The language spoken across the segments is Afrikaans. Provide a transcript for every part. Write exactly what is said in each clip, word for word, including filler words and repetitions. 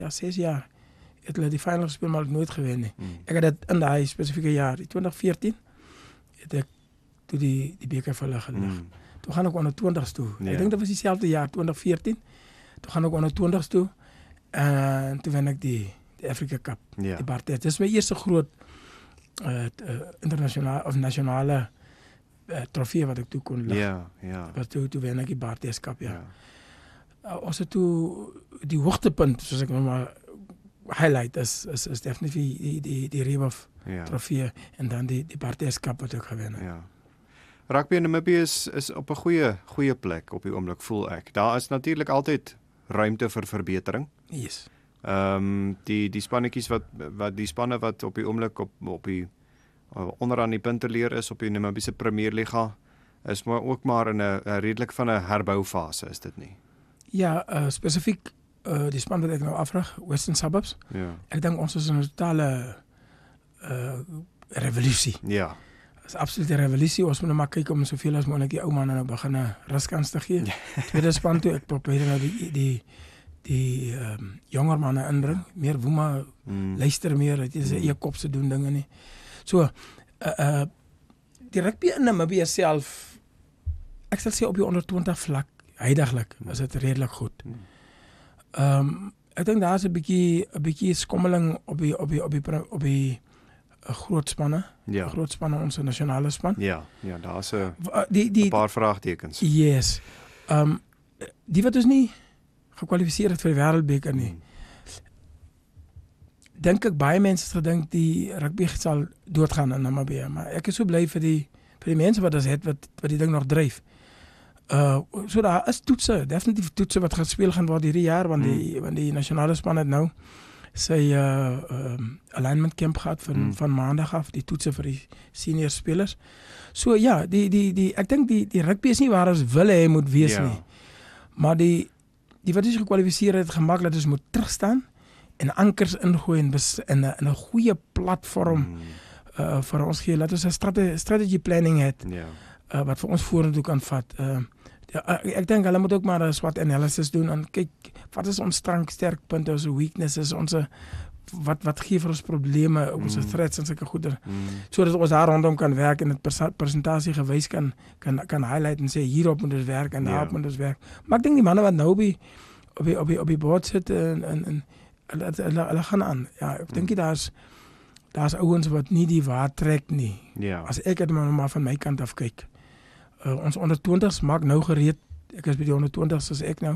ja, zes jaar. Het hulle die final gespeel, maar het nooit gewen nie. Mm. Ek het dit in daai spesifieke jaar, die twintig veertien, het ek toe die, die beker vir hulle gelig. Mm. Toe gaan ek onder twintigs toe. Ja. Ek dink dit was dieselfde jaar, twintig veertien. Toe gaan ek onder twintigs toe, en toe wen ek die, die Afrika Cup, Ja. die Bartes. Dit is my eerste groot uh, uh, internasionale of nasionale uh, trofee wat ek toe kon lig. Ja, ja. Was toe, toe wen ek die Bartes Cup, ja. Ja. Uh, ons het toe die hoogtepunt, soos ek nou maar highlight is, is, is definitief die, die, die Reebok Ja. trofee en dan die, die Bartes Cup wat ek gewen het. Ja. Rugby in Namibië is is op 'n goeie goeie plek op die oomblik, voel ek. Daar is natuurlik altyd ruimte vir verbetering. Yes. Ehm um, die die spannetjies wat wat die spanne wat op die oomblik op op die uh, onderaan die punteleer is op die Namibiese Premierliga is maar ook maar in 'n redelik van 'n herboufase, is dit nie? Ja, uh, spesifiek uh, die span wat ek nou afrig, Western Suburbs. Ja. Ek dink ons is in 'n totale uh, revolusie. Ja. Dit is absolute revolusie. Ons moet nou maar kyk om soveel as moontlik die ou manne nou begin ruskans te gee. Tweede span toe, ek probeer nou die die die um, jonger manne inbring, meer woema, Mm. luister meer, dit is 'n Mm. eie kop se doen dinge nie. So, uh, uh, die rugby in Namibië self, ek sal sê op die onder twintig vlak, huidiglik, is dit redelik goed. Mm. Ehm um, ek dink daar's 'n bietjie 'n bietjie skommeling op die op die op die op die uh, groot spanne, Ja. groot spanne ons nasionale span. Ja, ja, daar's 'n Uh, die die paar vraagtekens. yes. Ehm um, die wat ons nie gekwalifiseer het vir die wêreldbeker nie. Mm. Dink ek baie mense het gedink die rugby sal doodgaan in Namibië, maar ek is so bly vir die vir die mense wat dit het wat wat die ding nog dryf. Uh so daar is toetse, definitief toetse wat gespeel gaan word hierdie jaar want die mm. want die nasionale span het nou sy uh um, alignment camp gehad van mm. van maandag af, die toetse vir die senior spelers. So ja, die die die ek dink die die rugby is nie waar ons wil hê moet wees Ja. nie. Maar die die wat is gekwalifiseer het gemaak dat ons moet terugstaan en ankers ingooi en bes, in 'n in 'n goeie platform Mm. uh vir ons gee. Laat ons 'n strate, strategy planning het Ja. uh, wat vir ons vorentoe kan vat. Uh ja, uh, ek dink hulle moet ook maar 'n SWOT analysis doen en kyk wat is ons sterk sterkpunte, ons weaknesses, ons wat wat gee vir ons probleme, ons Mm. threats en sulke goeder. Mm. Sodat ons daar rondom kan werk en dit persa- persentasie gewys kan kan kan highlight en sê hierop moet ons werk en daarop Ja. moet ons werk. Maar ek dink die manne wat nou op die op die op die, op die board sit en en en hulle hulle, hulle gaan aan. Ja, ek dink nie daar's daar's ouens wat nie die waard trek nie. Ja. As ek dit maar, maar van my kant af kyk. Uh, ons onder twintigs maak nou gereed. Ek is by die onder twintigs as ek nou.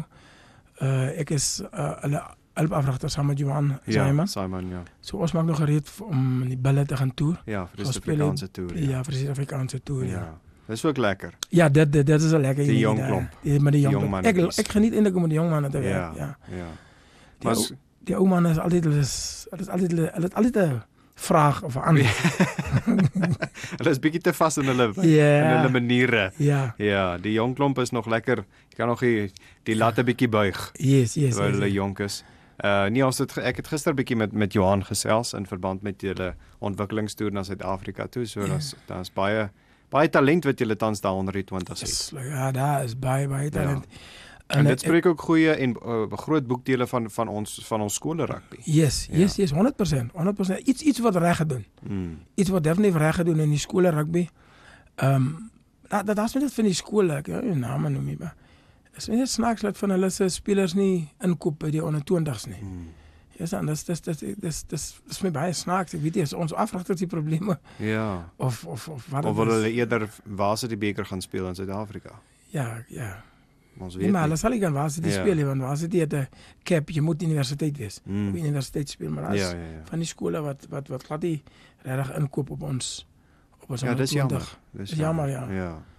Uh ek is uh, hulle hulp afrigter saam met Johan Ja, Simon. Simon, ja. So ons maak nog gereed v- om in die bulle te gaan toer. Ja, vir die Ons speel Suid-Afrikaanse toer. Ja, vir die Suid-Afrikaanse toer. Ja. Ja. Dis ook lekker. Ja, dit dit dit is 'n lekker Die idee jong daar. klomp. Die, met die jong, Jong klomp. Ek mannetjies. ek geniet eintlik om met die jong manne te Ja. werk. Ja. Ja. Die, Maar ou, s- die ou manne is altyd hulle is hulle is altyd hulle hulle het altyd 'n vraag of 'n antwoord. hulle is bietjie te vas in hulle Ja. in hulle maniere. Ja. Ja, die jong klomp is nog lekker. Jy kan nog die die latte bietjie buig Yes, yes. terwyl yes, hulle yes. jonk is. Uh nee, ons het ge- ek het gister bietjie met met Johan gesels in verband met julle ontwikkelingstoer na Suid-Afrika toe. So Ja. daar's daar's baie baie talent wat julle tans daar onder die twintigs het. Yes, ja, daar is baie baie talent. En dit ek- spreek ook goeie en uh, groot boekdele van van ons van ons skole rugby. Yes, Ja. yes, yes, honderd persent. honderd persent. Iets iets wat reg gedoen. Mm. Iets wat definitief reg gedoen in die skole rugby. Ehm um, dat dat is net van die skole, ek ja, die name noem nie, maar is net snaaks dat van hulle se spelers nie inkoop by die onder twintigs nie. Mm. Ja, dan dis dis dis dis dis is my baie snaaks. Ek weet nie, is ons afrigters die probleme Ja. of of of wat Of dit wil is. hulle eerder waar se die beker gaan speel in Suid-Afrika? Ja, ja. Ons Nee, weet maar hulle nie. sal nie gaan waar ze die Ja. speel, nie, want waar ze die het 'n cap, jy moet universiteit wees. Mm. Op universiteit speel, maar daar's Ja, ja, ja. van die skole wat wat wat glad nie regtig inkoop op ons op ons Ja, dis onder twintig. jammer. Dis Dis jammer, ja. Ja.